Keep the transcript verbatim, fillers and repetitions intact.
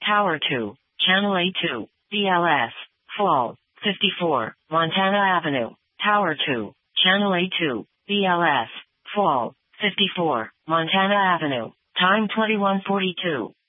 Tower two, Channel A two, B L S, Fall, fifty-four, Montana Avenue. Tower two, Channel A two, B L S, Fall, fifty-four, Montana Avenue. Time twenty-one forty-two.